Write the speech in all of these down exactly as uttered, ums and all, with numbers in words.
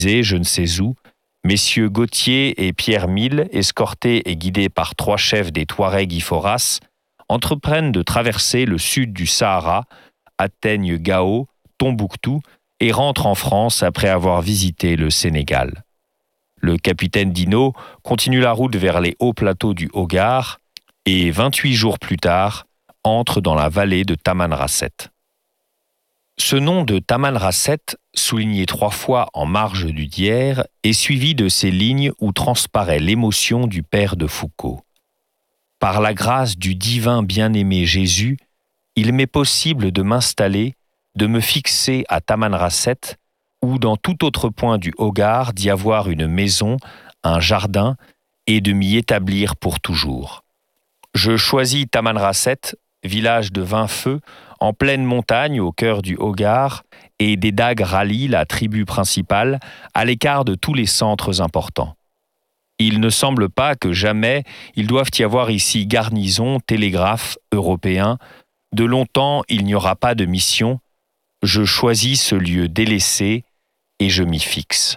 je ne sais où, messieurs Gauthier et Pierre Mille, escortés et guidés par trois chefs des Touaregs Iforas, entreprennent de traverser le sud du Sahara, atteignent Gao, Tombouctou et rentrent en France après avoir visité le Sénégal. Le capitaine Dino continue la route vers les hauts plateaux du Hogar et, vingt-huit jours plus tard, entre dans la vallée de Tamanrasset. Ce nom de Tamanrasset, souligné trois fois en marge du Dière, est suivi de ces lignes où transparaît l'émotion du père de Foucault. Par la grâce du divin bien-aimé Jésus, il m'est possible de m'installer, de me fixer à Tamanrasset, ou dans tout autre point du Hogar d'y avoir une maison, un jardin, et de m'y établir pour toujours. Je choisis Tamanrasset, village de vingt feux, en pleine montagne au cœur du Hogar, et des Dagues rallient la tribu principale, à l'écart de tous les centres importants. Il ne semble pas que jamais il doive y avoir ici garnison, télégraphe, européen. De longtemps il n'y aura pas de mission. Je choisis ce lieu délaissé, et je m'y fixe.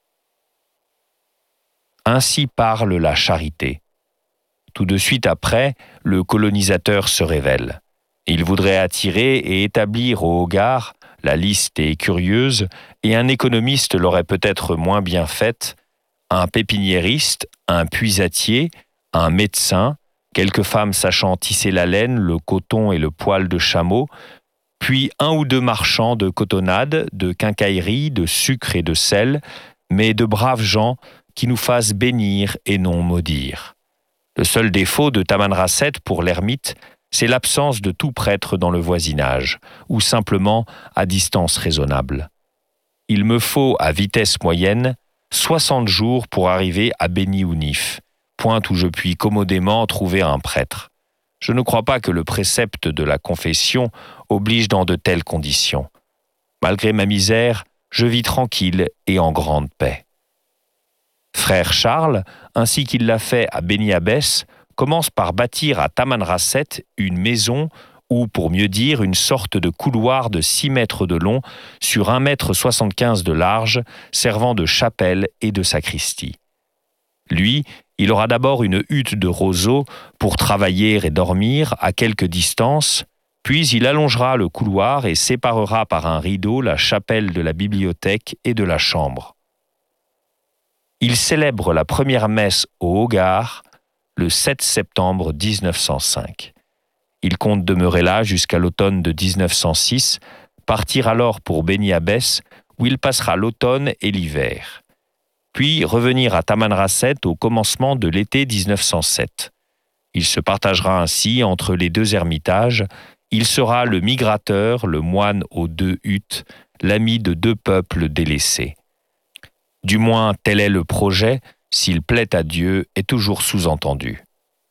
Ainsi parle la charité. Tout de suite après, le colonisateur se révèle. Il voudrait attirer et établir au Hogar, la liste est curieuse, et un économiste l'aurait peut-être moins bien faite, un pépiniériste, un puisatier, un médecin, quelques femmes sachant tisser la laine, le coton et le poil de chameau, puis un ou deux marchands de cotonnade, de quincaillerie, de sucre et de sel, mais de braves gens qui nous fassent bénir et non maudire. Le seul défaut de Tamanrasset pour l'ermite, c'est l'absence de tout prêtre dans le voisinage, ou simplement à distance raisonnable. Il me faut, à vitesse moyenne, soixante jours pour arriver à Beni Ounif, point où je puis commodément trouver un prêtre. Je ne crois pas que le précepte de la confession oblige dans de telles conditions. Malgré ma misère, je vis tranquille et en grande paix. Frère Charles, ainsi qu'il l'a fait à Beni Abbès, commence par bâtir à Tamanrasset une maison ou, pour mieux dire, une sorte de couloir de six mètres de long sur un mètre soixante-quinze de large, servant de chapelle et de sacristie. Lui, il aura d'abord une hutte de roseaux pour travailler et dormir à quelque distance, puis il allongera le couloir et séparera par un rideau la chapelle de la bibliothèque et de la chambre. Il célèbre la première messe au Hogar le sept septembre dix-neuf cent cinq. Il compte demeurer là jusqu'à l'automne de dix-neuf cent six, partir alors pour Beni Abbès, où il passera l'automne et l'hiver. Puis revenir à Tamanrasset au commencement de l'été dix-neuf cent sept. Il se partagera ainsi entre les deux ermitages. Il sera le migrateur, le moine aux deux huttes, l'ami de deux peuples délaissés. Du moins, tel est le projet, s'il plaît à Dieu, est toujours sous-entendu.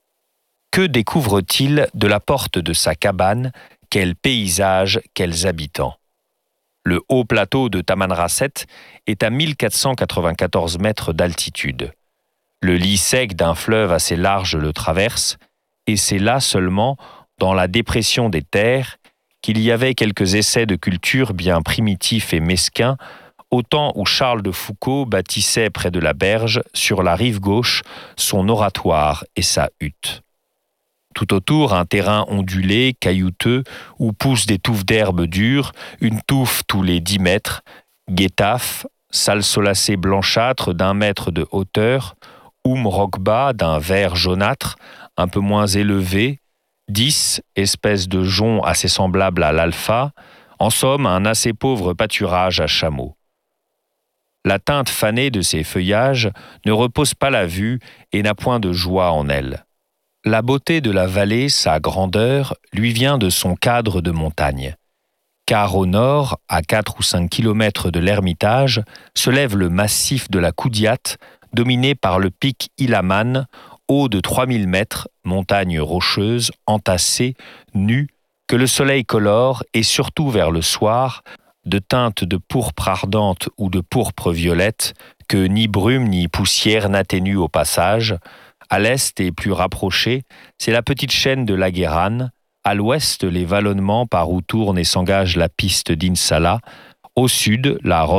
Que découvre-t-il de la porte de sa cabane? Quel paysage, quels habitants? Le haut plateau de Tamanrasset est à mille quatre cent quatre-vingt-quatorze mètres d'altitude. Le lit sec d'un fleuve assez large le traverse, et c'est là seulement, dans la dépression des terres, qu'il y avait quelques essais de culture bien primitifs et mesquins, au temps où Charles de Foucault bâtissait près de la berge, sur la rive gauche, son oratoire et sa hutte. Tout autour, un terrain ondulé, caillouteux, où poussent des touffes d'herbes dures, une touffe tous les dix mètres, guétaf, salle solacée blanchâtre d'un mètre de hauteur, oum rokba d'un vert jaunâtre, un peu moins élevé, dix, espèce de jonc assez semblable à l'alpha, en somme un assez pauvre pâturage à chameaux. La teinte fanée de ces feuillages ne repose pas la vue et n'a point de joie en elle. La beauté de la vallée, sa grandeur, lui vient de son cadre de montagne. Car au nord, à quatre ou cinq kilomètres de l'Ermitage, se lève le massif de la Koudiate, dominé par le pic Ilaman, haut de trois mille mètres, montagne rocheuse, entassée, nue, que le soleil colore, et surtout vers le soir, de teinte de pourpre ardente ou de pourpre violette, que ni brume ni poussière n'atténue au passage. À l'est et plus rapproché, c'est la petite chaîne de l'Aguerran, à l'ouest les vallonnements par où tourne et s'engage la piste d'Insala, au sud la